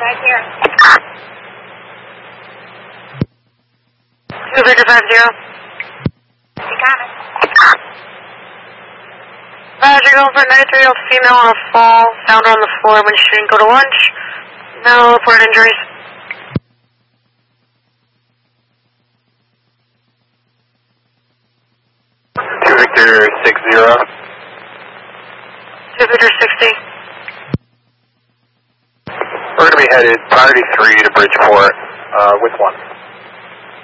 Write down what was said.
right here. 2 Victor 50. You got it. Roger, going for 93-year-old female on a fall. Found her on the floor when she didn't go to lunch. No reported injuries. Victor 60. 2 Victor 60. We're going to be headed priority 3 to Bridgeport with 1.